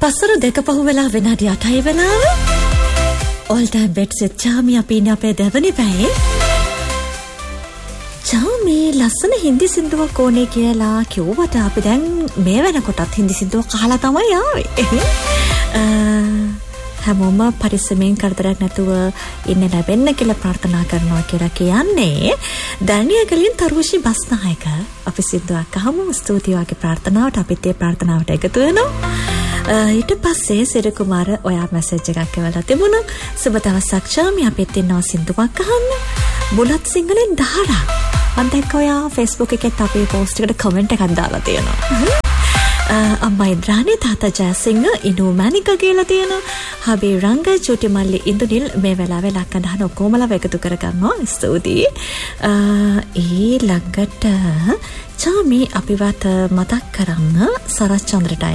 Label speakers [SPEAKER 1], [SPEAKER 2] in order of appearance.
[SPEAKER 1] පසර දෙක පහු වෙලා විනාඩි 8යි වෙලාව. all time bets චාමි අපි ඉන්නේ අපේ දෙවනි පැයේ. චාමි ලස්සන හින්දි සින්දුවක් ඕනේ කියලා කිව්වට අපි දැන් මේ වෙනකොටත් හින්දි සින්දුවක් අහලා තමයි ආවේ. හැමෝම පරිස්සමෙන් කරදරයක් නැතුව ඉන්න ලැබෙන්න කියලා ප්‍රාර්ථනා කරනවා කියලා කියන්නේ දැනියගලින් තරුෂි බස්නායක අපි සින්දුවක් අහමු. ස්තුතියි වගේ ප්‍රාර්ථනාවට අපිත් ඒ ප්‍රාර්ථනාවට එකතු වෙනවා. ඊට පස්සේ සිර කුමාර ඔයා මැසේජ් එකක් එවලා තිබුණා. සුබ දවසක් චාමි අපිත් ඉන්නවා සින්දුවක් අහන්න. බුලත් සිංහලෙන් 10ක්. මම දැක්ක ඔයා Facebook එකේත් අපේ post එකට comment එකක් දාලා තියෙනවා. අම්මා ඉන්ද්‍රාණී තාත්තා ජයසිංහ ඉනු මැනික කියලා තියෙනවා. හබේ රංග චුටි මල්ලි ඉන්දුනිල් මේ වෙලාවේ ලක්කඳහන ඔක්කොමලා එකතු කරගන්නවා. ස්තුතියි. ළඟට චාමි අපිවත් මතක් කරන්න සරත් චන්ද්‍රට